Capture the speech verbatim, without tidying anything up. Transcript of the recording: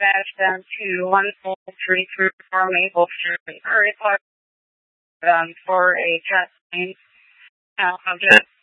dispatch them to one four three three four Maple Street, or um, for a testing. Uh, I'll just